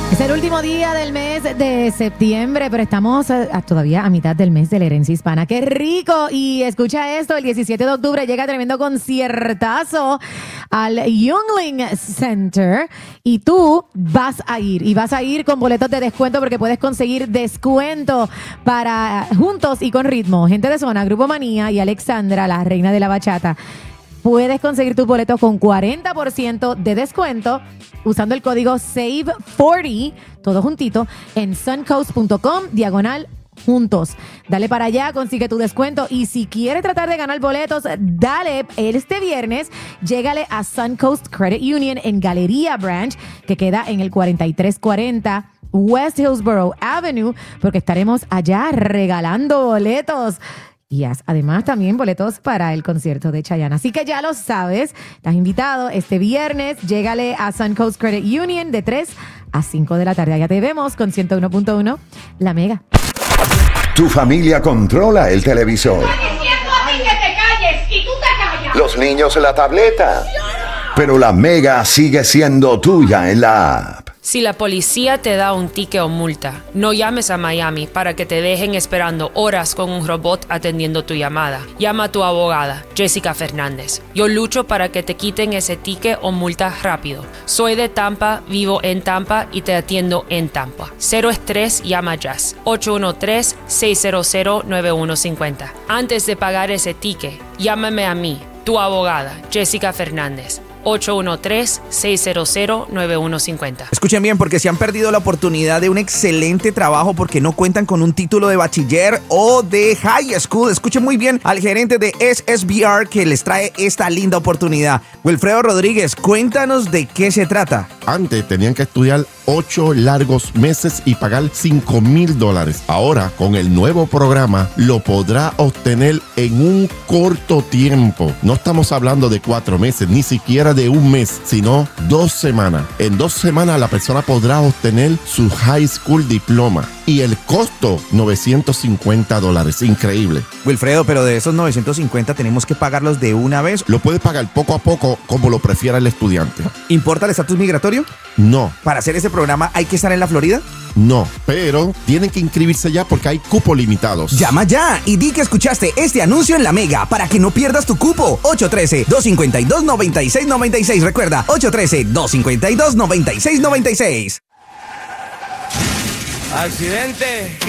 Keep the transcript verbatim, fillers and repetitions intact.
Es el último día del mes de septiembre, pero estamos a, a todavía a mitad del mes de la herencia hispana. ¡Qué rico! Y escucha esto, el diecisiete de octubre llega tremendo conciertazo al Youngling Center y tú vas a ir. Y vas a ir con boletos de descuento porque puedes conseguir descuento para Juntos y con Ritmo. Gente de Zona, Grupo Manía y Alexandra, la reina de la bachata. Puedes conseguir tus boletos con cuarenta por ciento de descuento usando el código S A V E cuarenta, todo juntito, en suncoast punto com, diagonal juntos. Dale para allá, consigue tu descuento. Y si quieres tratar de ganar boletos, dale este viernes, llégale a Suncoast Credit Union en Galería Branch, que queda en el cuarenta y tres cuarenta West Hillsborough Avenue, porque estaremos allá regalando boletos. Y además también boletos para el concierto de Chayanne. Así que ya lo sabes, estás invitado este viernes. Llégale a Suncoast Credit Union de tres a cinco de la tarde. Allá te vemos con ciento uno punto uno, La Mega. Tu familia controla el televisor. Estoy diciendo a ti que te calles y tú te callas. Los niños la tableta. Pero la Mega sigue siendo tuya en la app. Si la policía te da un ticket o multa, no llames a Miami para que te dejen esperando horas con un robot atendiendo tu llamada. Llama a tu abogada, Jessica Fernández. Yo lucho para que te quiten ese ticket o multa rápido. Soy de Tampa, vivo en Tampa y te atiendo en Tampa. Cero estrés, llama Jazz. ocho uno tres, seis cero cero, nueve uno cinco cero. Antes de pagar ese ticket, llámame a mí, tu abogada, Jessica Fernández. ocho uno tres, seis cero cero, nueve uno cinco cero. Escuchen bien, porque si han perdido la oportunidad de un excelente trabajo porque no cuentan con un título de bachiller o de high school, escuchen muy bien al gerente de S S B R que les trae esta linda oportunidad. Wilfredo Rodríguez, cuéntanos de qué se trata. Antes tenían que estudiar ocho largos meses y pagar cinco mil dólares. Ahora, con el nuevo programa, lo podrá obtener en un corto tiempo. No estamos hablando de cuatro meses, ni siquiera de un mes, sino dos semanas. En dos semanas la persona podrá obtener su high school diploma. Y el costo, novecientos cincuenta dólares. Increíble. Wilfredo, pero de esos novecientos cincuenta tenemos que pagarlos de una vez. Lo puede pagar poco a poco, como lo prefiera el estudiante. ¿Importa el estatus migratorio? No. ¿Para hacer ese programa hay que estar en la Florida? No, pero tienen que inscribirse ya porque hay cupos limitados. Llama ya y di que escuchaste este anuncio en La Mega para que no pierdas tu cupo. ocho uno tres, dos cinco dos, nueve seis nueve seis. Recuerda, ocho uno tres, dos cinco dos, nueve seis nueve seis. Accidente.